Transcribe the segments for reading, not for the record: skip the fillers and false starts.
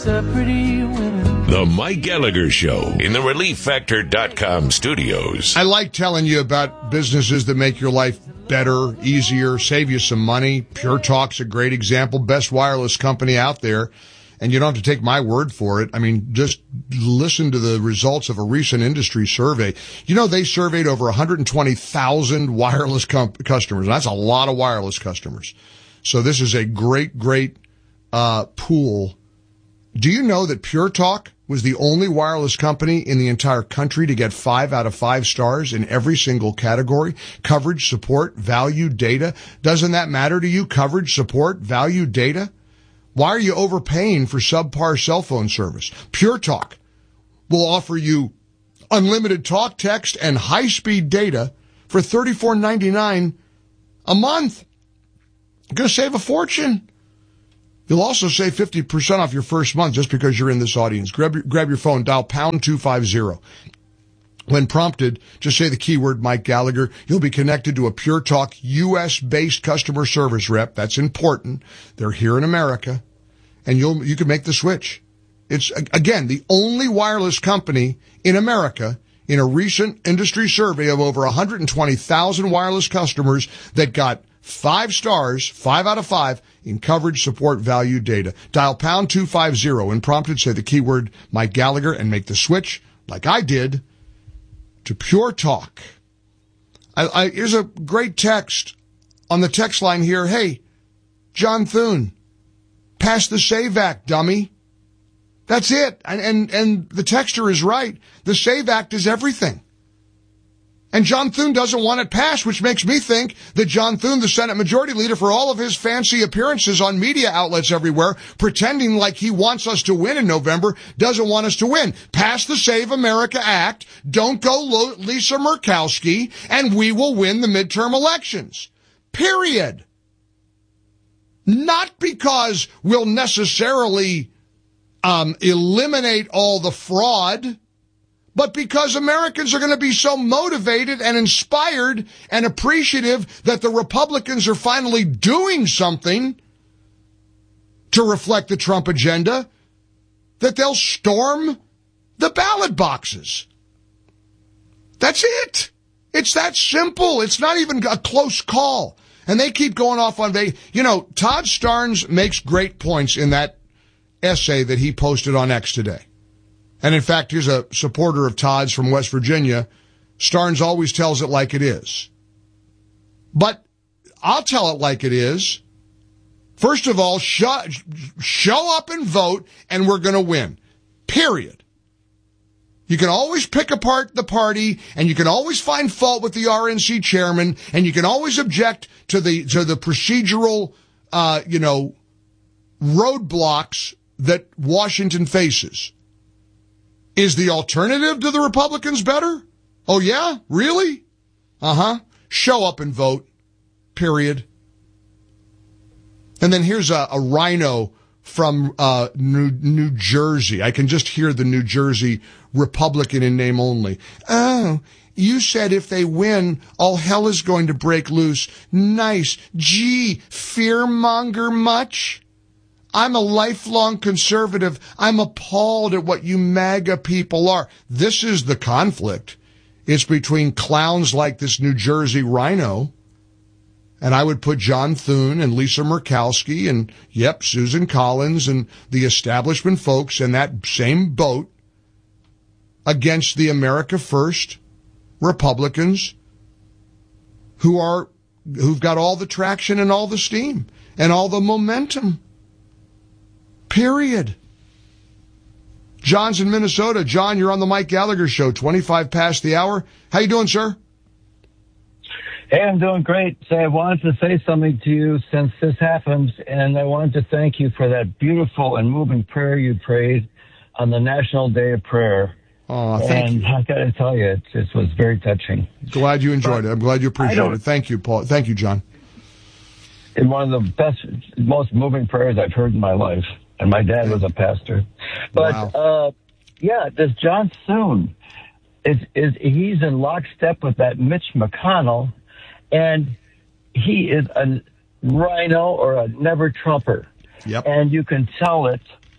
The Mike Gallagher Show in the ReliefFactor.com studios. I like telling you about businesses that make your life better, easier, save you some money. Pure Talk's a great example, best wireless company out there. And you don't have to take my word for it. I mean, just listen to the results of a recent industry survey. You know, they surveyed over 120,000 wireless customers. That's a lot of wireless customers. So this is a great pool. Do you know that Pure Talk was the only wireless company in the entire country to get 5 out of 5 stars in every single category? Coverage, support, value, data. Doesn't that matter to you? Coverage, support, value, data? Why are you overpaying for subpar cell phone service? Pure Talk will offer you unlimited talk, text, and high-speed data for $34.99 a month. You're going to save a fortune. You'll also save 50% off your first month just because you're in this audience. Grab your phone, dial pound 250. When prompted, just say the keyword Mike Gallagher. You'll be connected to a Pure Talk U.S.-based customer service rep. That's important. They're here in America. And you can make the switch. It's, again, the only wireless company in America in a recent industry survey of over 120,000 wireless customers that got 5 stars, 5 out of 5, in coverage, support, value, data. Dial pound 250 when prompted, say the keyword Mike Gallagher and make the switch, like I did, to Pure Talk. Here's a great text on the text line here. Hey, John Thune, pass the SAVE Act, dummy. That's it. And the texter is right. The SAVE Act is everything. And John Thune doesn't want it passed, which makes me think that John Thune, the Senate Majority Leader, for all of his fancy appearances on media outlets everywhere, pretending like he wants us to win in November, doesn't want us to win. Pass the Save America Act, don't go Lisa Murkowski, and we will win the midterm elections. Period. Not because we'll necessarily eliminate all the fraud, but because Americans are going to be so motivated and inspired and appreciative that the Republicans are finally doing something to reflect the Trump agenda, that they'll storm the ballot boxes. That's it. It's that simple. It's not even a close call. And they keep going off on, Todd Starnes makes great points in that essay that he posted on X today. And in fact, here's a supporter of Todd's from West Virginia. Starnes always tells it like it is. But I'll tell it like it is. First of all, show up and vote, and we're going to win. Period. You can always pick apart the party, and you can always find fault with the RNC chairman, and you can always object to the procedural, roadblocks that Washington faces. Is the alternative to the Republicans better? Oh, yeah? Really? Uh-huh. Show up and vote. Period. And then here's a rhino from New Jersey. I can just hear the New Jersey Republican in name only. Oh, you said if they win, all hell is going to break loose. Nice. Gee, fearmonger much? I'm a lifelong conservative. I'm appalled at what you MAGA people are. This is the conflict. It's between clowns like this New Jersey rhino, and I would put John Thune and Lisa Murkowski and, Susan Collins and the establishment folks in that same boat against the America First Republicans who've got all the traction and all the steam and all the momentum. Period. John's in Minnesota. John, you're on the Mike Gallagher Show, 25 past the hour. How you doing, sir? Hey, I'm doing great. So I wanted to say something to you since this happened, and I wanted to thank you for that beautiful and moving prayer you prayed on the National Day of Prayer. Oh, thank you. I got to tell you, it just was very touching. Glad you enjoyed it. I'm glad you appreciated it. Thank you, Paul. Thank you, John. And one of the best, most moving prayers I've heard in my life. And my dad was a pastor. But, wow. This John Thune, he's in lockstep with that Mitch McConnell, and he is a rhino or a never-Trumper. Yep. And you can tell it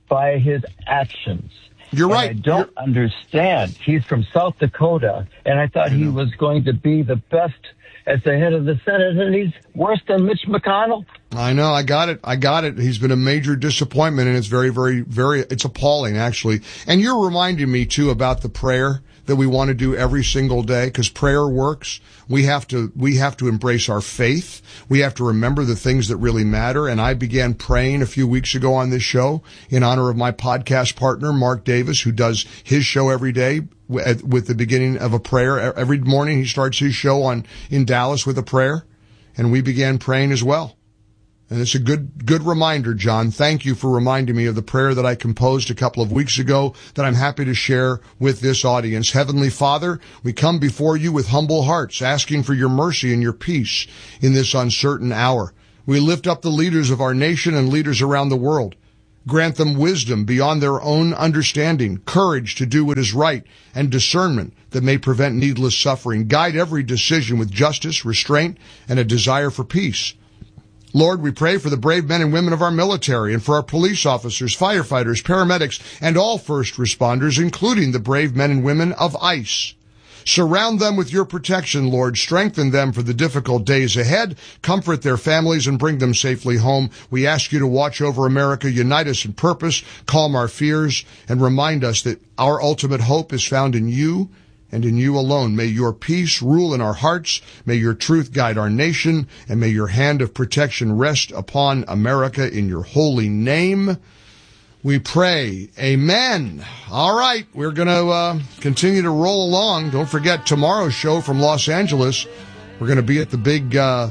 by his actions. You're right. I don't understand. He's from South Dakota, and I thought he was going to be the best as the head of the Senate, and he's worse than Mitch McConnell. I know. I got it. He's been a major disappointment, and it's very, very, very, it's appalling, actually. And you're reminding me, too, about the prayer that we want to do every single day, because prayer works. We have to embrace our faith. We have to remember the things that really matter. And I began praying a few weeks ago on this show in honor of my podcast partner, Mark Davis, who does his show every day with the beginning of a prayer. Every morning he starts his show in Dallas with a prayer. And we began praying as well. And it's a good reminder, John. Thank you for reminding me of the prayer that I composed a couple of weeks ago that I'm happy to share with this audience. Heavenly Father, we come before you with humble hearts, asking for your mercy and your peace in this uncertain hour. We lift up the leaders of our nation and leaders around the world. Grant them wisdom beyond their own understanding, courage to do what is right, and discernment that may prevent needless suffering. Guide every decision with justice, restraint, and a desire for peace. Lord, we pray for the brave men and women of our military and for our police officers, firefighters, paramedics, and all first responders, including the brave men and women of ICE. Surround them with your protection, Lord. Strengthen them for the difficult days ahead. Comfort their families and bring them safely home. We ask you to watch over America, unite us in purpose, calm our fears, and remind us that our ultimate hope is found in you and in you alone. May your peace rule in our hearts. May your truth guide our nation. And may your hand of protection rest upon America in your holy name. We pray. Amen. All right. We're going to continue to roll along. Don't forget tomorrow's show from Los Angeles. We're going to be at the big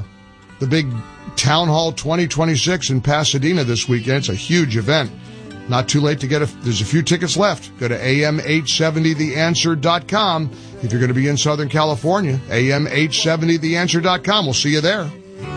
Town Hall 2026 in Pasadena this weekend. It's a huge event. Not too late to there's a few tickets left. Go to am870theanswer.com if you're going to be in Southern California. am870theanswer.com. We'll see you there.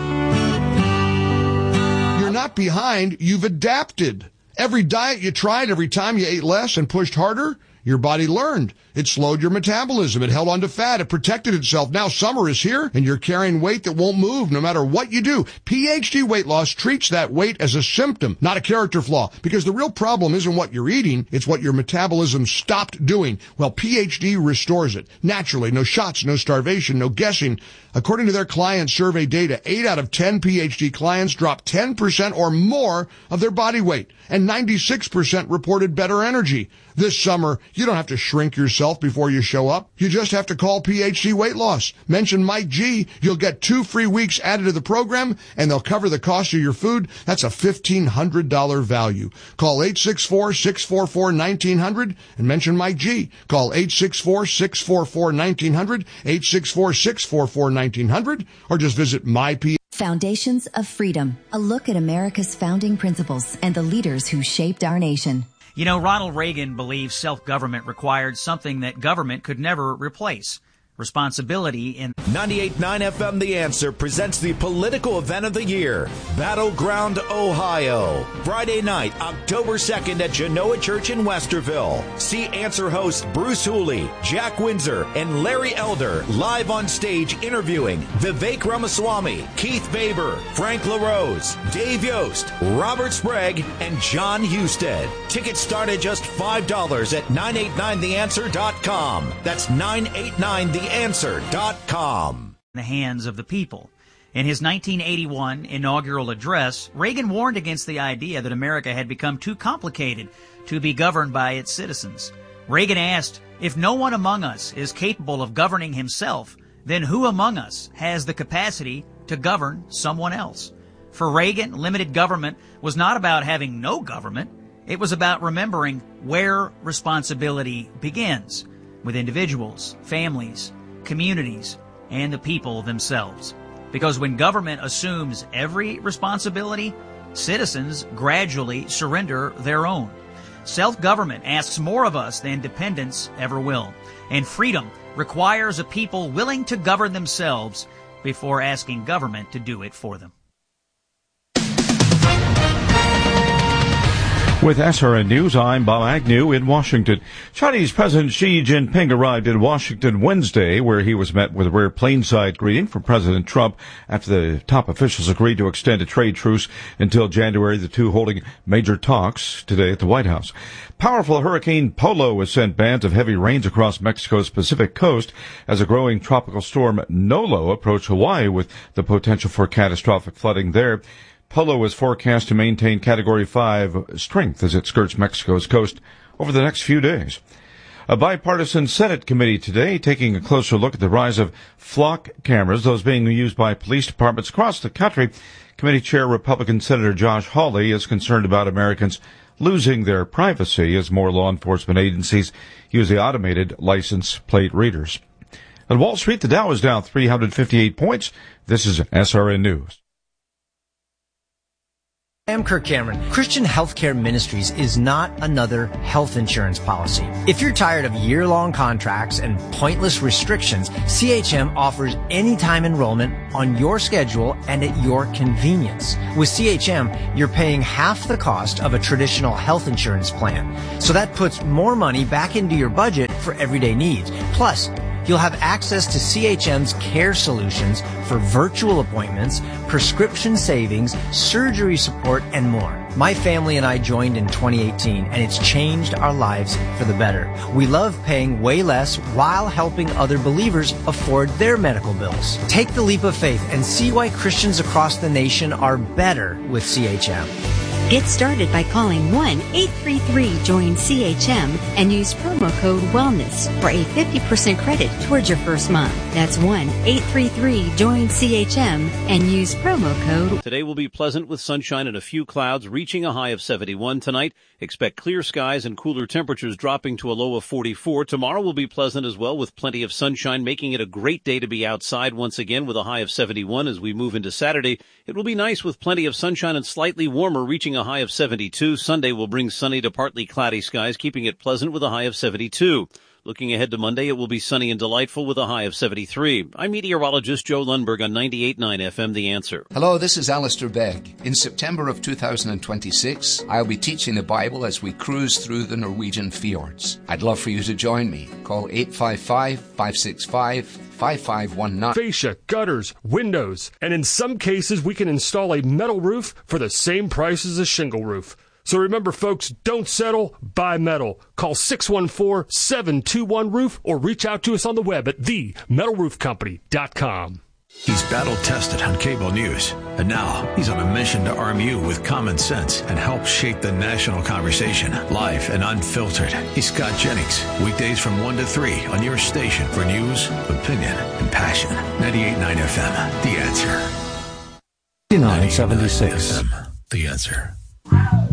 You're not behind. You've adapted. Every diet you tried, every time you ate less and pushed harder, your body learned. It slowed your metabolism. It held on to fat. It protected itself. Now summer is here, and you're carrying weight that won't move no matter what you do. PhD Weight Loss treats that weight as a symptom, not a character flaw, because the real problem isn't what you're eating. It's what your metabolism stopped doing. Well, PhD restores it. Naturally, no shots, no starvation, no guessing. According to their client survey data, 8 out of 10 PhD clients dropped 10% or more of their body weight, and 96% reported better energy. This summer, you don't have to shrink yourself before you show up. You just have to call PhD Weight Loss. Mention Mike G. You'll get 2 free weeks added to the program, and they'll cover the cost of your food. That's a $1,500 value. Call 864-644-1900 and mention Mike G. Call 864-644-1900, 864-644-1900, or just visit myP. Foundations of Freedom, a look at America's founding principles and the leaders who shaped our nation. You know, Ronald Reagan believed self-government required something that government could never replace. Responsibility in 98.9 FM The Answer presents the political event of the year, Battleground, Ohio. Friday night, October 2nd at Genoa Church in Westerville. See Answer hosts Bruce Hooley, Jack Windsor, and Larry Elder live on stage interviewing Vivek Ramaswamy, Keith Baber, Frank LaRose, Dave Yost, Robert Sprague, and John Husted. Tickets start at just $5 at 989theanswer.com. That's 989theanswer.com. In the hands of the people. In his 1981 inaugural address, Reagan warned against the idea that America had become too complicated to be governed by its citizens. Reagan asked, if no one among us is capable of governing himself, then who among us has the capacity to govern someone else? For Reagan, limited government was not about having no government. It was about remembering where responsibility begins, with individuals, families, communities, and the people themselves. Because when government assumes every responsibility, citizens gradually surrender their own. Self-government asks more of us than dependence ever will. And freedom requires a people willing to govern themselves before asking government to do it for them. With SRN News, I'm Bob Agnew in Washington. Chinese President Xi Jinping arrived in Washington Wednesday, where he was met with a rare plainside greeting from President Trump after the top officials agreed to extend a trade truce until January, the two holding major talks today at the White House. Powerful Hurricane Polo has sent bands of heavy rains across Mexico's Pacific coast as a growing tropical storm Nolo approached Hawaii with the potential for catastrophic flooding there. Polo is forecast to maintain Category 5 strength as it skirts Mexico's coast over the next few days. A bipartisan Senate committee today taking a closer look at the rise of flock cameras, those being used by police departments across the country. Committee Chair Republican Senator Josh Hawley is concerned about Americans losing their privacy as more law enforcement agencies use the automated license plate readers. On Wall Street, the Dow is down 358 points. This is SRN News. I'm Kirk Cameron. Christian Healthcare Ministries is not another health insurance policy. If you're tired of year-long contracts and pointless restrictions, CHM offers anytime enrollment on your schedule and at your convenience. With CHM, you're paying half the cost of a traditional health insurance plan. So that puts more money back into your budget for everyday needs. Plus, you'll have access to CHM's care solutions for virtual appointments, prescription savings, surgery support, and more. My family and I joined in 2018, and it's changed our lives for the better. We love paying way less while helping other believers afford their medical bills. Take the leap of faith and see why Christians across the nation are better with CHM. Get started by calling 1-833-JOIN-CHM and use promo code WELLNESS for a 50% credit towards your first month. That's 1-833-JOIN-CHM and use promo code. Today will be pleasant with sunshine and a few clouds, reaching a high of 71 tonight. Expect clear skies and cooler temperatures dropping to a low of 44. Tomorrow will be pleasant as well with plenty of sunshine, making it a great day to be outside once again with a high of 71 as we move into Saturday. It will be nice with plenty of sunshine and slightly warmer, reaching a high of 72. Sunday will bring sunny to partly cloudy skies, keeping it pleasant with a high of 72. Looking ahead to Monday, it will be sunny and delightful with a high of 73. I'm meteorologist Joe Lundberg on 98.9 FM, The Answer. Hello, this is Alistair Begg. In September of 2026, I'll be teaching the Bible as we cruise through the Norwegian fjords. I'd love for you to join me. Call 855-565-5519. Fascia, gutters, windows, and in some cases, we can install a metal roof for the same price as a shingle roof. So remember, folks, don't settle, buy metal. Call 614-721-ROOF or reach out to us on the web at themetalroofcompany.com. He's battle-tested on cable news, and now he's on a mission to arm you with common sense and help shape the national conversation, live and unfiltered. He's Scott Jennings, weekdays from 1 to 3 on your station for news, opinion, and passion. 98.9 FM, The Answer. 976. The Answer.